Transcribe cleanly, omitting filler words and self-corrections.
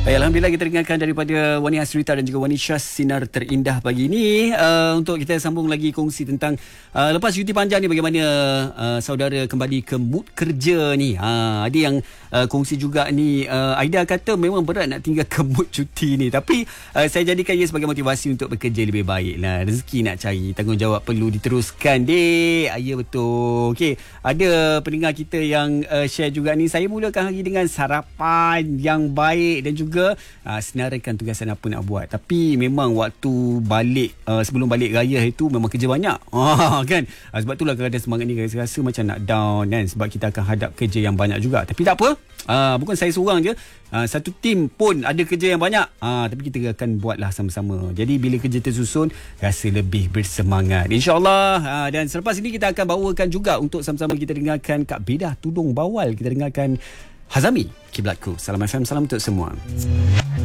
Baik, Alhamdulillah kita dengarkan daripada Wani Hasrita dan juga Wani Syah Sinar Terindah pagi ini. Untuk kita sambung lagi kongsi tentang lepas cuti panjang ni bagaimana saudara kembali ke mood kerja ni. Ada yang kongsi juga ni, Aida kata memang berat nak tinggal ke mood cuti ni, tapi saya jadikan ia sebagai motivasi untuk bekerja lebih baik lah. Rezeki nak cari, tanggungjawab perlu diteruskan dek. Ya betul. Okey, ada pendengar kita yang share juga ni, saya mulakan hari dengan sarapan yang baik dan juga senaraikan tugasan apa nak buat. Tapi memang waktu balik, sebelum balik raya itu memang kerja banyak kan. Sebab itulah kadang-kadang semangat ni rasa macam nak down kan, sebab kita akan hadap kerja yang banyak juga. Tapi tak apa, bukan saya seorang je, satu tim pun ada kerja yang banyak, tapi kita akan buatlah sama-sama. Jadi bila kerja tersusun, rasa lebih bersemangat, InsyaAllah. Dan selepas ini kita akan bawakan juga untuk sama-sama kita dengarkan Kak Bedah Tudung Bawal. Kita dengarkan Hazami, Kiblatku. Salam FM, salam untuk semua.